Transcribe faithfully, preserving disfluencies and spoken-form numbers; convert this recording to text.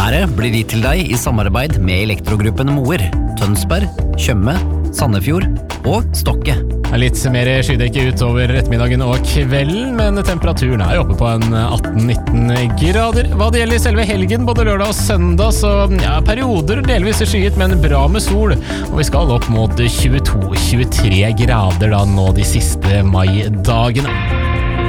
Været blir gitt til deg i samarbeid med Elektrogruppen Moer, Tønsberg, Tjøme, Sandefjord og Stokke. Det er litt mer skydekke utover ettermiddagen og kvelden, men temperaturen er jo oppe på en atten nitten grader. Hva det gjelder selve helgen, både lørdag og søndag, så ja, perioder delvis skyet, men bra med sol. Og vi skal opp mot tjueto tjuetre grader da nå de siste maidagene.